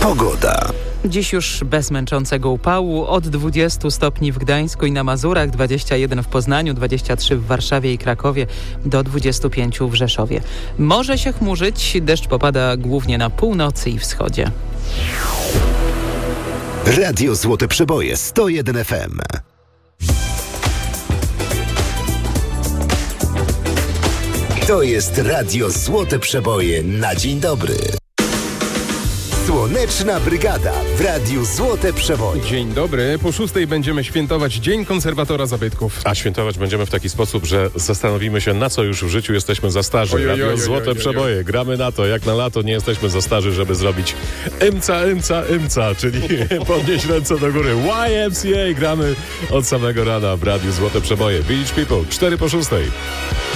Pogoda. Dziś już bez męczącego upału, od 20 stopni w Gdańsku i na Mazurach, 21 w Poznaniu, 23 w Warszawie i Krakowie, do 25 w Rzeszowie. Może się chmurzyć, deszcz popada głównie na północy i wschodzie. Radio Złote Przeboje 101 FM. To jest Radio Złote Przeboje na dzień dobry. Słoneczna Brygada w Radiu Złote Przeboje. Dzień dobry. Po 6:00 będziemy świętować Dzień Konserwatora Zabytków. A świętować będziemy w taki sposób, że zastanowimy się, na co już w życiu jesteśmy za starzy. Radio Złote Przeboje. Gramy na to, jak na lato nie jesteśmy za starzy, żeby zrobić imca, czyli podnieść ręce do góry. YMCA. Gramy od samego rana w Radiu Złote Przeboje. Village People, 4 po 6:00.